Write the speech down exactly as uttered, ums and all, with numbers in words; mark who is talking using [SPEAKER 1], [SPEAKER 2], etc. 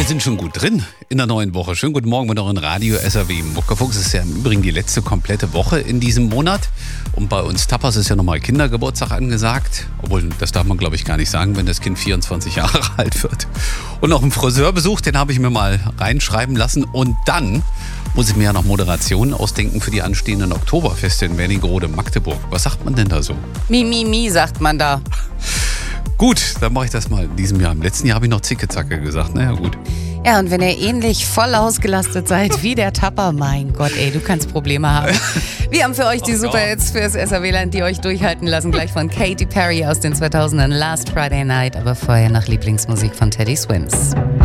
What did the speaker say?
[SPEAKER 1] wir sind schon gut drin in der neuen Woche. Schönen guten Morgen mit euren Radio S R W. Muckefuchs ist ja im Übrigen die letzte komplette Woche in diesem Monat. Und bei uns Tapas ist ja nochmal Kindergeburtstag angesagt. Obwohl, das darf man glaube ich gar nicht sagen, wenn das Kind vierundzwanzig Jahre alt wird. Und noch einen Friseurbesuch, den habe ich mir mal reinschreiben lassen. Und dann muss ich mir ja noch Moderationen ausdenken für die anstehenden Oktoberfeste in Wernigerode, Magdeburg. Was sagt man denn da so?
[SPEAKER 2] Mi, mi, mi, sagt man da.
[SPEAKER 1] Gut, dann mache ich das mal in diesem Jahr. Im letzten Jahr habe ich noch Zicke-Zacke gesagt. Naja, gut.
[SPEAKER 2] Ja, und wenn ihr ähnlich voll ausgelastet seid wie der Tapper, mein Gott, ey, du kannst Probleme haben. Wir haben für euch die
[SPEAKER 1] Oh,
[SPEAKER 2] Super-Hits fürs S R W-Land, die euch durchhalten lassen. Gleich von Katy Perry aus den zweitausendern, Last Friday Night. Aber vorher noch Lieblingsmusik von Teddy Swims.